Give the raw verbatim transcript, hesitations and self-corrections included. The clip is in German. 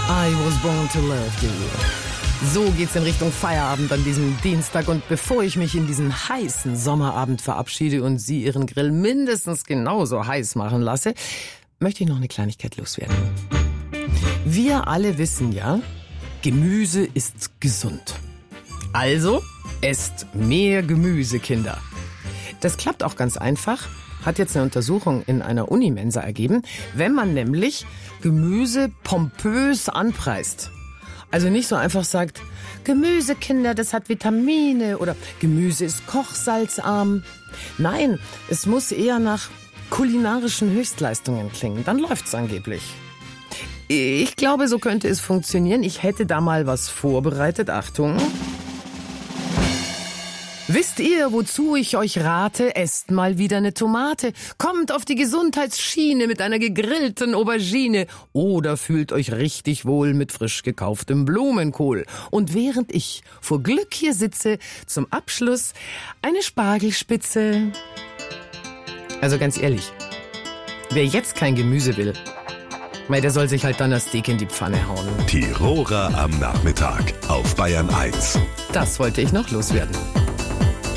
I was born to love you. So geht's in Richtung Feierabend an diesem Dienstag. Und bevor ich mich in diesen heißen Sommerabend verabschiede und Sie Ihren Grill mindestens genauso heiß machen lasse, möchte ich noch eine Kleinigkeit loswerden. Wir alle wissen ja, Gemüse ist gesund. Also esst mehr Gemüse, Kinder. Das klappt auch ganz einfach, hat jetzt eine Untersuchung in einer Unimensa ergeben, wenn man nämlich Gemüse pompös anpreist. Also nicht so einfach sagt, Gemüse, Kinder, das hat Vitamine oder Gemüse ist kochsalzarm. Nein, es muss eher nach kulinarischen Höchstleistungen klingen, dann läuft's angeblich. Ich glaube, so könnte es funktionieren. Ich hätte da mal was vorbereitet. Achtung. Wisst ihr, wozu ich euch rate? Esst mal wieder eine Tomate. Kommt auf die Gesundheitsschiene mit einer gegrillten Aubergine. Oder fühlt euch richtig wohl mit frisch gekauftem Blumenkohl. Und während ich vor Glück hier sitze, zum Abschluss eine Spargelspitze. Also ganz ehrlich, wer jetzt kein Gemüse will, der soll sich halt dann das Steak in die Pfanne hauen. Tiroler am Nachmittag auf Bayern eins. Das wollte ich noch loswerden.